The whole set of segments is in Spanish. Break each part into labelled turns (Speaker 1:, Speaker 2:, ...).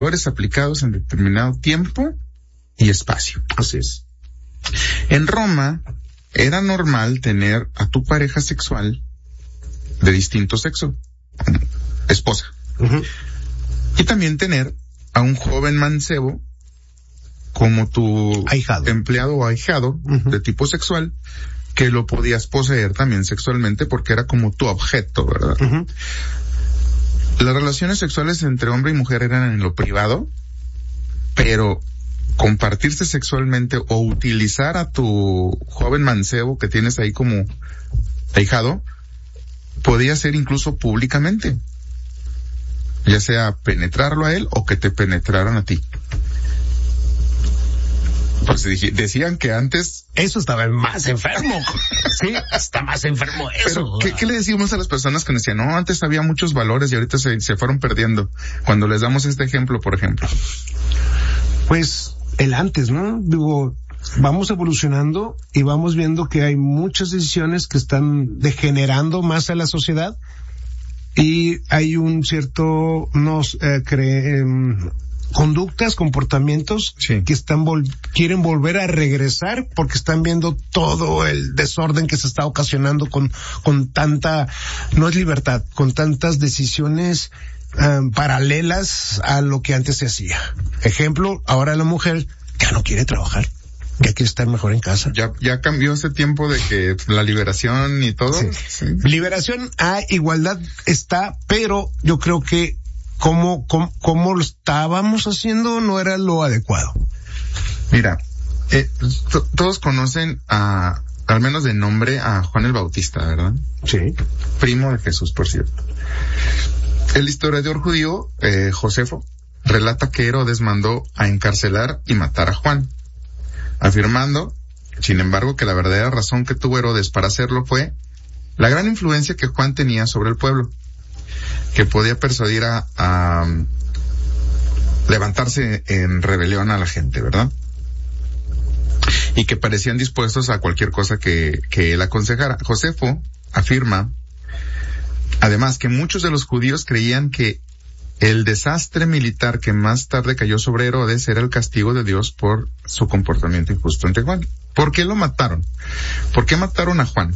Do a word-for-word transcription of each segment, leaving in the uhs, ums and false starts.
Speaker 1: valores aplicados en determinado tiempo y espacio.
Speaker 2: Así es.
Speaker 1: En Roma era normal tener a tu pareja sexual de distinto sexo, esposa, uh-huh. y también tener a un joven mancebo como tu
Speaker 2: ahijado.
Speaker 1: empleado o ahijado uh-huh. de tipo sexual, que lo podías poseer también sexualmente porque era como tu objeto, ¿verdad? Uh-huh. Las relaciones sexuales entre hombre y mujer eran en lo privado, pero compartirse sexualmente o utilizar a tu joven mancebo que tienes ahí como ahijado podía ser incluso públicamente, ya sea penetrarlo a él o que te penetraran a ti. Pues decían que antes...
Speaker 2: Eso estaba más enfermo. Sí, está más enfermo eso.
Speaker 1: Pero, ¿qué, ¿qué le decimos a las personas que nos decían, no, antes había muchos valores y ahorita se, se fueron perdiendo? Cuando les damos este ejemplo, por ejemplo.
Speaker 2: Pues, el antes, ¿no? Digo, vamos evolucionando y vamos viendo que hay muchas decisiones que están degenerando más a la sociedad y hay un cierto, nos eh, creen... conductas, comportamientos sí. que están vol- quieren volver a regresar porque están viendo todo el desorden que se está ocasionando con con tanta, no es libertad, con tantas decisiones um, paralelas a lo que antes se hacía. Ejemplo, ahora la mujer ya no quiere trabajar, ya quiere estar mejor en casa.
Speaker 1: Ya ya cambió ese tiempo de que la liberación y todo.
Speaker 2: Sí. Sí. Liberación a igualdad está, pero yo creo que Cómo, cómo, cómo lo estábamos haciendo no era lo adecuado.
Speaker 1: Mira, eh, to, todos conocen a, al menos de nombre, a Juan el Bautista, ¿verdad?
Speaker 2: Sí.
Speaker 1: Primo de Jesús, por cierto. El historiador judío, eh, Josefo, relata que Herodes mandó a encarcelar y matar a Juan, afirmando, sin embargo, que la verdadera razón que tuvo Herodes para hacerlo fue la gran influencia que Juan tenía sobre el pueblo, que podía persuadir a, a levantarse en rebelión a la gente, ¿verdad? Y que parecían dispuestos a cualquier cosa que, que él aconsejara. Josefo afirma, además, que muchos de los judíos creían que el desastre militar que más tarde cayó sobre Herodes era el castigo de Dios por su comportamiento injusto ante Juan. ¿Por qué lo mataron? ¿Por qué mataron a Juan?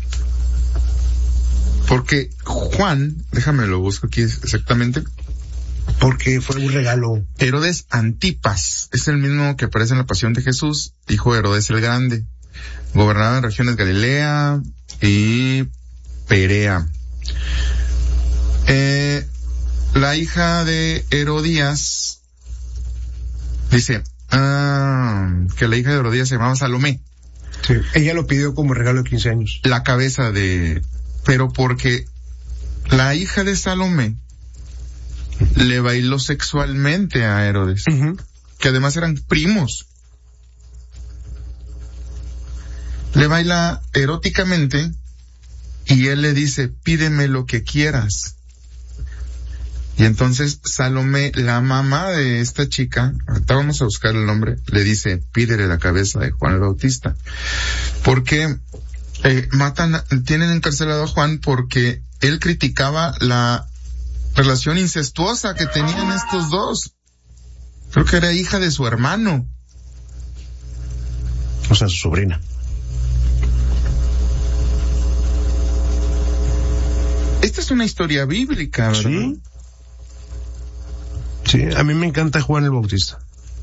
Speaker 1: Porque Juan, déjame lo busco aquí exactamente.
Speaker 2: Porque fue un regalo.
Speaker 1: Herodes Antipas, es el mismo que aparece en la Pasión de Jesús, hijo de Herodes el Grande. Gobernaba en regiones Galilea y Perea. Eh, la hija de Herodías, dice, ah, que la hija de Herodías se llamaba Salomé.
Speaker 2: Sí, ella lo pidió como regalo de quince años.
Speaker 1: La cabeza de... Pero porque la hija de Salomé le bailó sexualmente a Herodes, uh-huh. que además eran primos. Le baila eróticamente y él le dice, pídeme lo que quieras. Y entonces Salomé, la mamá de esta chica, ahorita vamos a buscar el nombre, le dice, pídele la cabeza de Juan el Bautista. Porque eh, matan, tienen encarcelado a Juan porque él criticaba la relación incestuosa que tenían estos dos. Creo que era hija de su hermano.
Speaker 2: O sea, su sobrina.
Speaker 1: Esta es una historia bíblica, ¿verdad?
Speaker 2: Sí. Sí, a mí me encanta Juan el Bautista.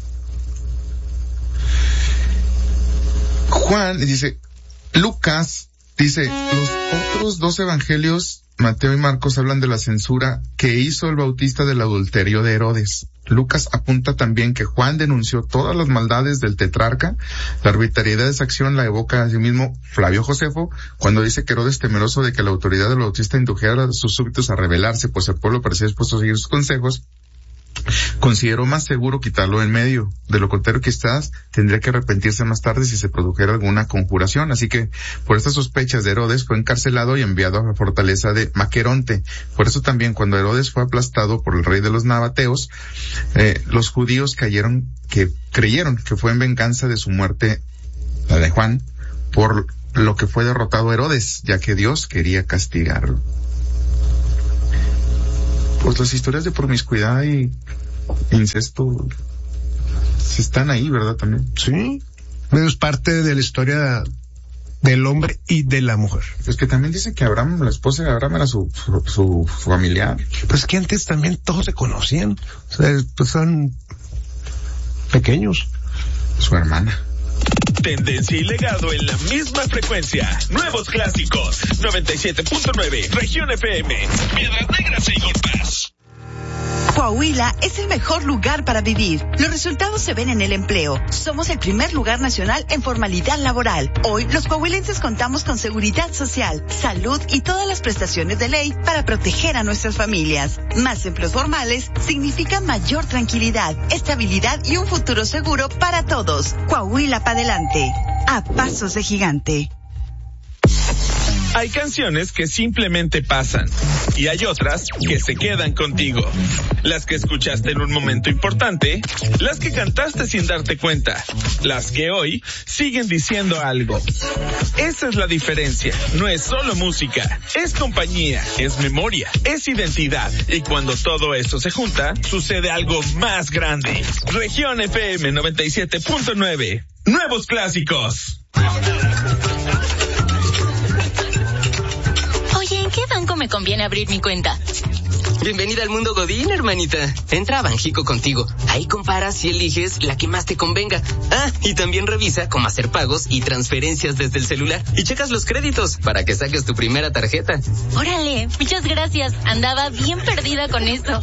Speaker 1: Juan, dice, Lucas, dice, los otros dos evangelios, Mateo y Marcos, hablan de la censura que hizo el Bautista del adulterio de Herodes. Lucas apunta también que Juan denunció todas las maldades del tetrarca. La arbitrariedad de esa acción la evoca a sí mismo Flavio Josefo, cuando dice que Herodes, temeroso de que la autoridad del Bautista indujera a sus súbditos a rebelarse, pues el pueblo parecía dispuesto a seguir sus consejos, consideró más seguro quitarlo en medio. De lo contrario, quizás tendría que arrepentirse más tarde si se produjera alguna conjuración. Así que, por estas sospechas de Herodes, fue encarcelado y enviado a la fortaleza de Maqueronte. Por eso también, cuando Herodes fue aplastado por el rey de los nabateos, eh, los judíos cayeron, que creyeron que fue en venganza de su muerte, la de Juan, por lo que fue derrotado Herodes, ya que Dios quería castigarlo. Pues las historias de promiscuidad y incesto, están ahí, ¿verdad? También.
Speaker 2: Sí, es parte de la historia del hombre y de la mujer.
Speaker 1: Es que también dice que Abraham, la esposa de Abraham era su, su, su familiar.
Speaker 2: Pues que antes también todos se conocían, o sea, pues son pequeños.
Speaker 1: Su hermana.
Speaker 3: Tendencia y legado en la misma frecuencia. Nuevos clásicos. noventa y siete punto nueve. Región F M. Piedras Negras e Igorpas.
Speaker 4: Coahuila es el mejor lugar para vivir. Los resultados se ven en el empleo. Somos el primer lugar nacional en formalidad laboral. Hoy, los coahuilenses contamos con seguridad social, salud y todas las prestaciones de ley para proteger a nuestras familias. Más empleos formales significa mayor tranquilidad, estabilidad y un futuro seguro para todos. Coahuila para adelante. A pasos de gigante.
Speaker 3: Hay canciones que simplemente pasan y hay otras que se quedan contigo. Las que escuchaste en un momento importante, las que cantaste sin darte cuenta, las que hoy siguen diciendo algo. Esa es la diferencia. No es solo música, es compañía, es memoria, es identidad. Y cuando todo eso se junta, sucede algo más grande. Región F M noventa y siete punto nueve. Nuevos clásicos.
Speaker 5: Oye, ¿en qué banco me conviene abrir mi cuenta?
Speaker 6: Bienvenida al mundo Godín, hermanita. Entra a Banjico Contigo. Ahí comparas y eliges la que más te convenga. Ah, y también revisa cómo hacer pagos y transferencias desde el celular. Y checas los créditos para que saques tu primera tarjeta.
Speaker 5: Órale, muchas gracias. Andaba bien perdida con esto.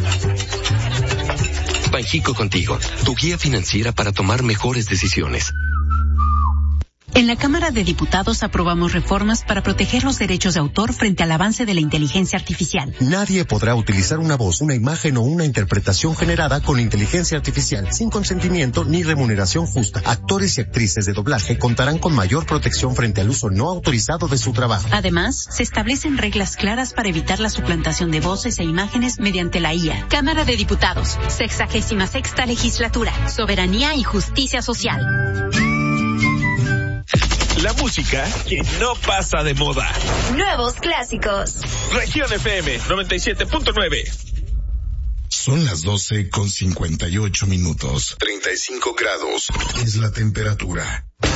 Speaker 7: Banjico Contigo, tu guía financiera para tomar mejores decisiones.
Speaker 8: En la Cámara de Diputados aprobamos reformas para proteger los derechos de autor frente al avance de la inteligencia artificial.
Speaker 9: Nadie podrá utilizar una voz, una imagen o una interpretación generada con inteligencia artificial sin consentimiento ni remuneración justa. Actores y actrices de doblaje contarán con mayor protección frente al uso no autorizado de su trabajo.
Speaker 8: Además, se establecen reglas claras para evitar la suplantación de voces e imágenes mediante la I A.
Speaker 5: Cámara de Diputados, sexagésima sexta legislatura, soberanía y justicia social.
Speaker 3: La música que no pasa de moda.
Speaker 5: Nuevos clásicos.
Speaker 3: Región F M noventa y siete punto nueve.
Speaker 10: Son las doce con cincuenta y ocho minutos. treinta y cinco grados es la temperatura.